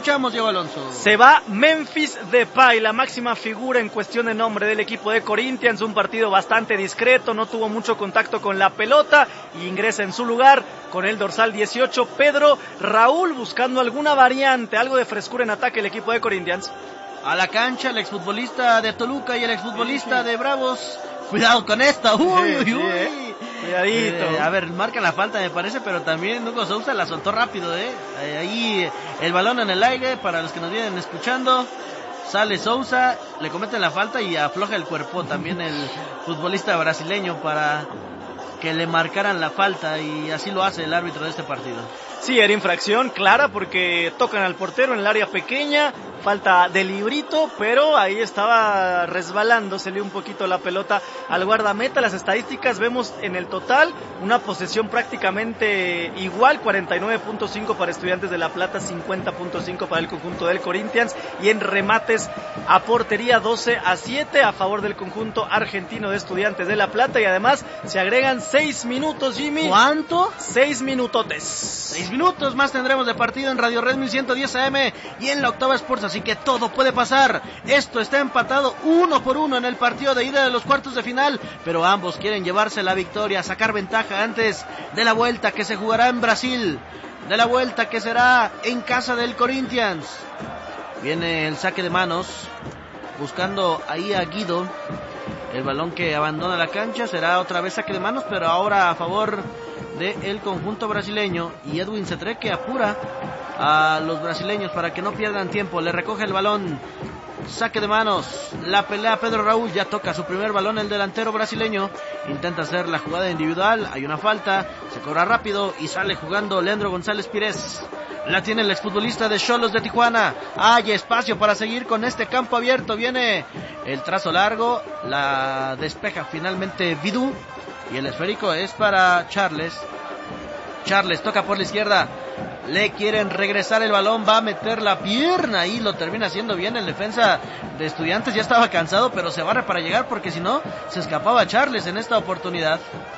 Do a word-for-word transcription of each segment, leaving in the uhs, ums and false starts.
escuchamos, Diego Alonso. Se va Memphis Depay, la máxima figura en cuestión de nombre del equipo de Corinthians, un partido bastante discreto, no tuvo mucho contacto con la pelota y ingresa en su lugar con el dorsal dieciocho, Pedro Raúl, buscando alguna variante, algo de frescura en ataque el equipo de Corinthians. A la cancha el exfutbolista de Toluca y el exfutbolista de Bravos. Cuidado con esta, uy, sí, uy, sí, uy. Eh. Cuidadito. Eh, a ver, marca la falta me parece, pero también Hugo Sousa la soltó rápido, eh. eh. Ahí el balón en el aire, para los que nos vienen escuchando. Sale Sousa, le cometen la falta y afloja el cuerpo también el futbolista brasileño para que le marcaran la falta, y así lo hace el árbitro de este partido. Sí, era infracción clara porque tocan al portero en el área pequeña, falta de librito, pero ahí estaba resbalándosele un poquito la pelota al guardameta. Las estadísticas vemos en el total una posesión prácticamente igual, cuarenta y nueve punto cinco para Estudiantes de La Plata, cincuenta punto cinco para el conjunto del Corinthians, y en remates a portería doce a siete a favor del conjunto argentino de Estudiantes de La Plata, y además se agregan seis minutos, Jimmy. ¿Cuánto? Seis minutotes. Seis minutos más tendremos de partido en Radio Red mil ciento diez A M y en la Octava Sports, así que todo puede pasar. Esto está empatado uno por uno en el partido de ida de los cuartos de final, pero ambos quieren llevarse la victoria, sacar ventaja antes de la vuelta que se jugará en Brasil, de la vuelta que será en casa del Corinthians. Viene el saque de manos, buscando ahí a Guido. El balón que abandona la cancha será otra vez saque de manos, pero ahora a favor del conjunto brasileño, y Edwin Cetré que apura a los brasileños para que no pierdan tiempo. Le recoge el balón, saque de manos, la pelea Pedro Raúl, ya toca su primer balón el delantero brasileño, intenta hacer la jugada individual, hay una falta, se cobra rápido y sale jugando Leandro González Pires. La tiene el exfutbolista de Xolos de Tijuana. Hay espacio para seguir con este campo abierto. Viene el trazo largo, la despeja finalmente Vidú, y el esférico es para Charles. Charles toca por la izquierda, le quieren regresar el balón, va a meter la pierna y lo termina haciendo bien el defensa de Estudiantes. Ya estaba cansado, pero se barre para llegar porque si no se escapaba Charles en esta oportunidad.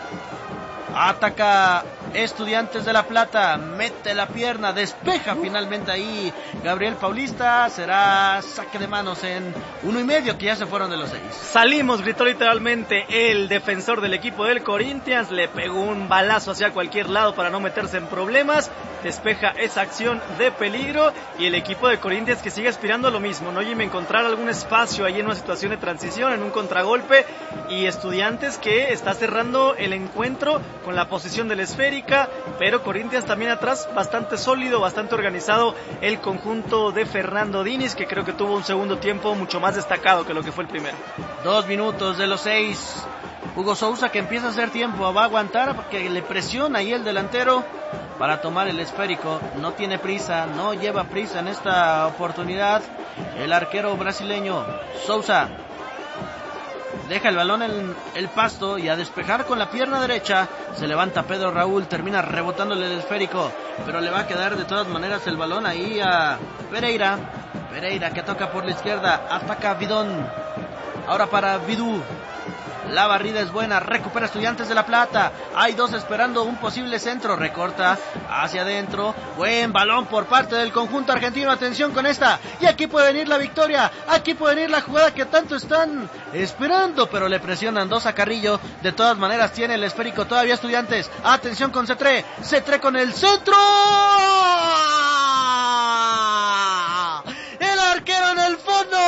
Ataca Estudiantes de La Plata, mete la pierna, despeja finalmente ahí Gabriel Paulista. Será saque de manos en uno y medio, que ya se fueron de los seis. Salimos, gritó literalmente el defensor del equipo del Corinthians, le pegó un balazo hacia cualquier lado para no meterse en problemas, despeja esa acción de peligro, y el equipo de Corinthians que sigue aspirando a lo mismo, ¿no, Jimmy? Encontrar algún espacio ahí en una situación de transición, en un contragolpe, y Estudiantes que está cerrando el encuentro con la posición de la esférica, pero Corinthians también atrás, bastante sólido, bastante organizado el conjunto de Fernando Diniz, que creo que tuvo un segundo tiempo mucho más destacado que lo que fue el primero. Dos minutos de los seis. Hugo Sousa que empieza a hacer tiempo, va a aguantar porque le presiona ahí el delantero para tomar el esférico. No tiene prisa, no lleva prisa en esta oportunidad el arquero brasileño. Sousa deja el balón en el pasto y a despejar con la pierna derecha. Se levanta Pedro Raúl, termina rebotándole el esférico, pero le va a quedar de todas maneras el balón ahí a Pereira. Pereira que toca por la izquierda, ataca Vidón. Ahora para Vidú. La barrida es buena, recupera Estudiantes de La Plata. Hay dos esperando un posible centro, recorta hacia adentro. Buen balón por parte del conjunto argentino, atención con esta. Y aquí puede venir la victoria, aquí puede venir la jugada que tanto están esperando, pero le presionan dos a Carrillo. De todas maneras tiene el esférico todavía Estudiantes. Atención con Cetré, Cetré con el centro. El arquero en el fondo.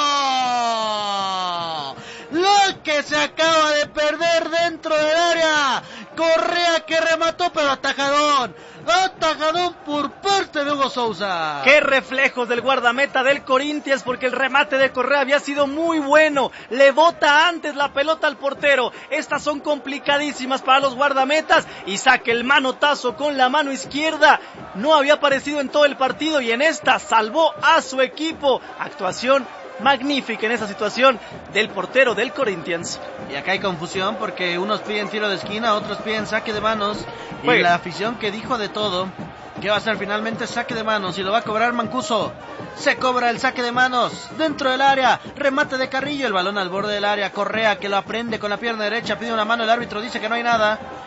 Lo que se acaba de perder dentro del área. Correa que remató, pero atajadón. Atajadón por parte de Hugo Sousa. Qué reflejos del guardameta del Corinthians, porque el remate de Correa había sido muy bueno. Le bota antes la pelota al portero. Estas son complicadísimas para los guardametas. Y saca el manotazo con la mano izquierda. No había aparecido en todo el partido y en esta salvó a su equipo. Actuación magnífica en esa situación del portero del Corinthians. Y acá hay confusión porque unos piden tiro de esquina, otros piden saque de manos. Y Juegue. La afición que dijo de todo, que va a ser finalmente saque de manos y lo va a cobrar Mancuso. Se cobra el saque de manos dentro del área, remate de Carrillo, el balón al borde del área. Correa que lo aprende con la pierna derecha, pide una mano, el árbitro dice que no hay nada.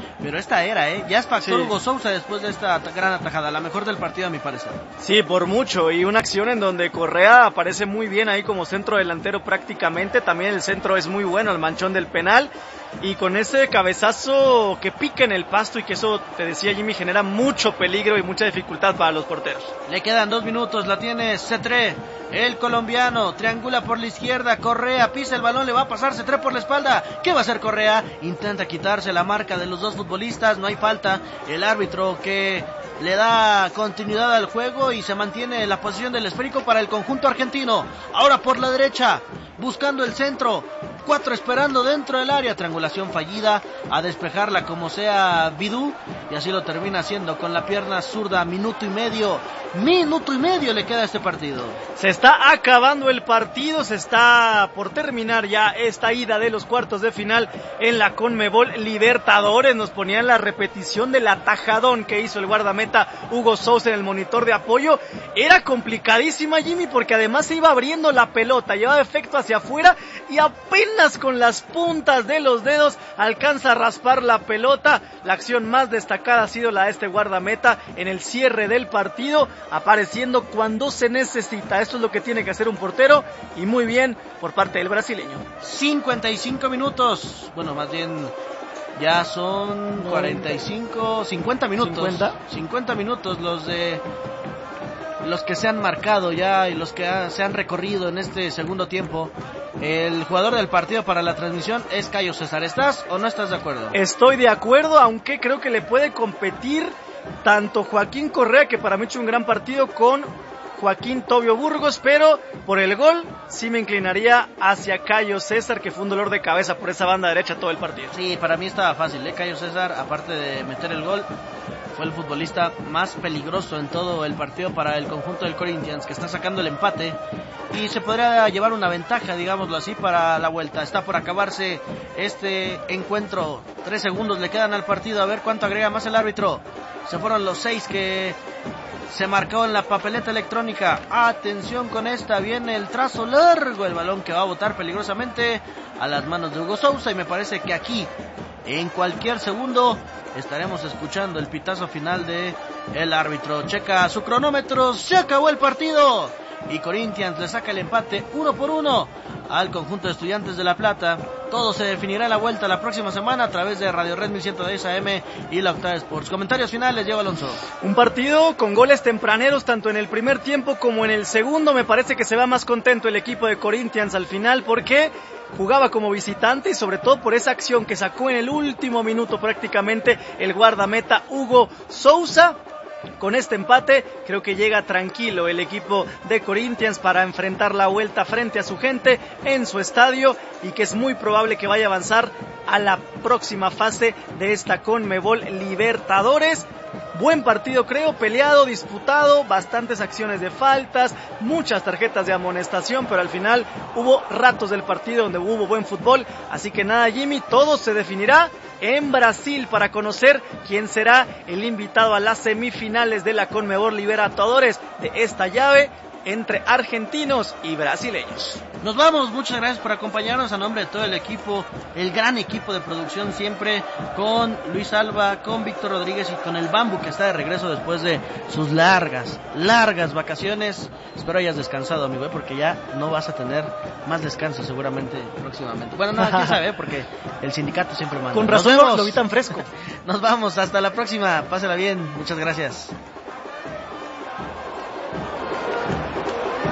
pero esta era, ¿eh? Ya es factor Sí. Hugo Sousa después de esta gran atajada, la mejor del partido a mi parecer. Sí, por mucho, y una acción en donde Correa aparece muy bien ahí como centro delantero prácticamente, también el centro es muy bueno, el manchón del penal, y con ese cabezazo que pica en el pasto y que eso, te decía Jimmy, genera mucho peligro y mucha dificultad para los porteros. Le quedan dos minutos, la tiene Cetré, el colombiano, triangula por la izquierda, Correa pisa el balón, le va a pasar Cetré por la espalda. ¿Qué va a hacer Correa? Intenta quitarse la marca de los dos futbolistas, no hay falta. El árbitro que le da continuidad al juego y se mantiene la posición del esférico para el conjunto argentino. Ahora por la derecha, buscando el centro, cuatro esperando dentro del área, triangulación fallida, a despejarla como sea Vidú, y así lo termina haciendo con la pierna zurda. Minuto y medio, minuto y medio le queda a este partido. Se está acabando el partido, se está por terminar ya esta ida de los cuartos de final en la Conmebol Libertadores. Nos ponían la repetición del atajadón que hizo el guardameta Hugo Sousa en el monitor de apoyo. Era complicadísima, Jimmy, porque además se iba abriendo la pelota, llevaba efecto hacia afuera y apenas con las puntas de los dedos alcanza a raspar la pelota. La acción más destacada ha sido la de este guardameta en el cierre del partido, apareciendo cuando se necesita. Esto es lo que tiene que hacer un portero, y muy bien por parte del brasileño. cincuenta y cinco minutos, bueno, más bien ya son cuarenta y cinco, cincuenta minutos. cincuenta. cincuenta minutos los de los que se han marcado ya y los que ha, se han recorrido en este segundo tiempo. El jugador del partido para la transmisión es Cayo César. ¿Estás o no estás de acuerdo? Estoy de acuerdo, aunque creo que le puede competir tanto Joaquín Correa, que para mí ha hecho un gran partido, con Joaquín Tobio Burgos, pero por el gol sí me inclinaría hacia Cayo César, que fue un dolor de cabeza por esa banda derecha todo el partido. Sí, para mí estaba fácil, ¿eh? Cayo César, aparte de meter el gol, fue el futbolista más peligroso en todo el partido para el conjunto del Corinthians, que está sacando el empate y se podría llevar una ventaja, digámoslo así, para la vuelta. Está por acabarse este encuentro, tres segundos le quedan al partido, a ver cuánto agrega más el árbitro. Se fueron los seis que se marcó en la papeleta electrónica. Atención con esta, viene el trazo largo, el balón que va a botar peligrosamente a las manos de Hugo Sousa, y me parece que aquí, en cualquier segundo, estaremos escuchando el pitazo final de el árbitro. Checa su cronómetro, se acabó el partido y Corinthians le saca el empate uno por uno al conjunto de Estudiantes de La Plata. Todo se definirá en la vuelta la próxima semana a través de Radio Red mil ciento diez A M y la Octava Sports. Comentarios finales, Diego Alonso. Un partido con goles tempraneros tanto en el primer tiempo como en el segundo. Me parece que se va más contento el equipo de Corinthians al final, porque jugaba como visitante y sobre todo por esa acción que sacó en el último minuto prácticamente el guardameta Hugo Sousa. Con este empate creo que llega tranquilo el equipo de Corinthians para enfrentar la vuelta frente a su gente en su estadio, y que es muy probable que vaya a avanzar a la próxima fase de esta Conmebol Libertadores. Buen partido, creo, peleado, disputado, bastantes acciones de faltas, muchas tarjetas de amonestación, pero al final hubo ratos del partido donde hubo buen fútbol. Así que nada, Jimmy, todo se definirá en Brasil para conocer quién será el invitado a las semifinales de la Conmebol Libertadores de esta llave entre argentinos y brasileños. Nos vamos, muchas gracias por acompañarnos a nombre de todo el equipo, el gran equipo de producción siempre, con Luis Alba, con Víctor Rodríguez y con el Bambu, que está de regreso después de sus largas, largas vacaciones. Espero hayas descansado, amigo, porque ya no vas a tener más descanso seguramente próximamente. Bueno, no, quién sabe, porque el sindicato siempre manda. Con razón lo vi tan fresco. Nos vamos, hasta la próxima, pásela bien, muchas gracias.